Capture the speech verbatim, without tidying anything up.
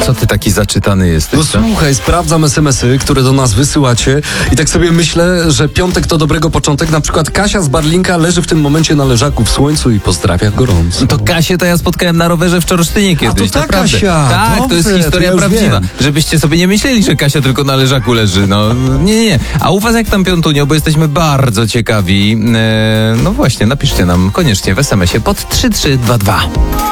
Co ty taki zaczytany jesteś? No co? słuchaj, sprawdzam es em esy, które do nas wysyłacie i tak sobie myślę, że piątek to dobrego początek. Na przykład Kasia z Barlinka leży w tym momencie na leżaku w słońcu i pozdrawia gorąco. To Kasię to ja spotkałem na rowerze w Czorosztynie kiedyś. to ta naprawdę. Kasia. Tak, to jest Dobrze, historia to ja już prawdziwa. wiem. Żebyście sobie nie myśleli, że Kasia tylko na leżaku leży. No nie, nie, nie. A u was jak tam, Piątunio, bo jesteśmy bardzo ciekawi. E, no właśnie, napiszcie nam koniecznie w es em esie pod trzy trzy dwa dwa.